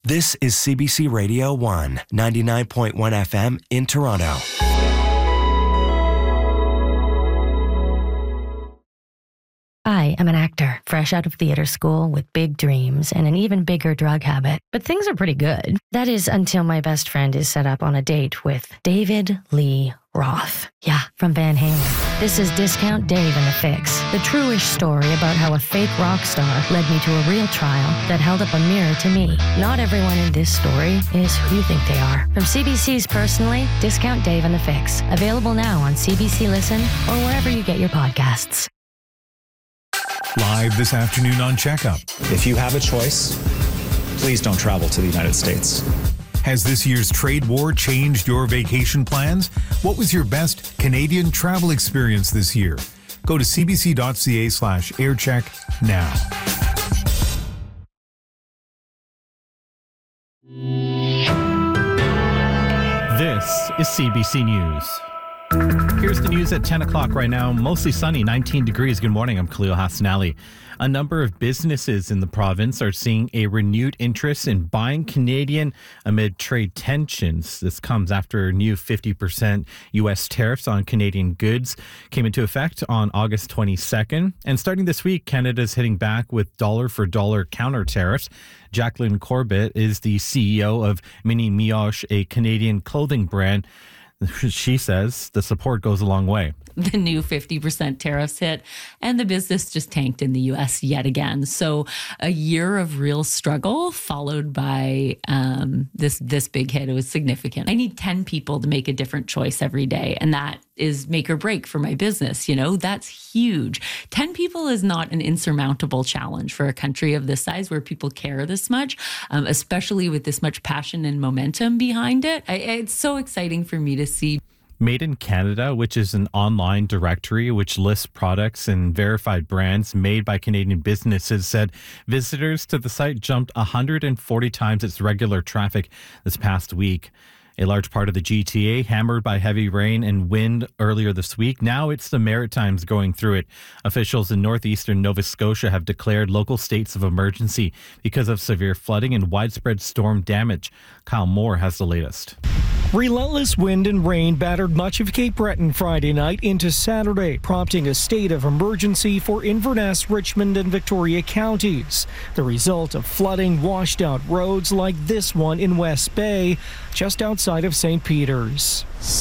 This is CBC Radio 1, 99.1 FM in Toronto. I am an actor, fresh out of theater school with big dreams and an even bigger drug habit. But things are pretty good. That is until my best friend is set up on a date with David Lee Roth. Yeah, from Van Halen. This is Discount Dave and the Fix, the true-ish story about how a fake rock star led me to a real trial that held up a mirror to me. Not everyone in this story is who you think they are. From CBC's Personally, Discount Dave and the Fix. Available now on CBC Listen or wherever you get your podcasts. Live this afternoon on Checkup. If you have a choice, please don't travel to the United States. Has this year's trade war changed your vacation plans? What was your best Canadian travel experience this year? Go to cbc.ca/aircheck now. This is CBC News. Here's the news at 10 o'clock right now. Mostly sunny, 19 degrees. Good morning. I'm Khalil Hassanali. A number of businesses in the province are seeing a renewed interest in buying Canadian amid trade tensions. This comes after new 50% U.S. tariffs on Canadian goods came into effect on August 22nd. And starting this week, Canada's hitting back with dollar-for-dollar counter tariffs. Jacqueline Corbett is the CEO of Mini Mioche, a Canadian clothing brand. She says the support goes a long way. The new 50% tariffs hit and the business just tanked in the U.S. yet again. So a year of real struggle followed by this big hit. It was significant. I need 10 people to make a different choice every day. And that is make or break for my business. You know, that's huge. 10 people is not an insurmountable challenge for a country of this size where people care this much, especially with this much passion and momentum behind it. It's so exciting for me to see. Made in Canada, which is an online directory which lists products and verified brands made by Canadian businesses, said visitors to the site jumped 140 times its regular traffic this past week. A large part of the GTA hammered by heavy rain and wind earlier this week. Now it's the Maritimes going through it. Officials in northeastern Nova Scotia have declared local states of emergency because of severe flooding and widespread storm damage. Kyle Moore has the latest. Relentless wind and rain battered much of Cape Breton Friday night into Saturday, prompting a state of emergency for Inverness, Richmond, and Victoria counties. The result of flooding washed out roads like this one in West Bay, just outside of St. Peter's.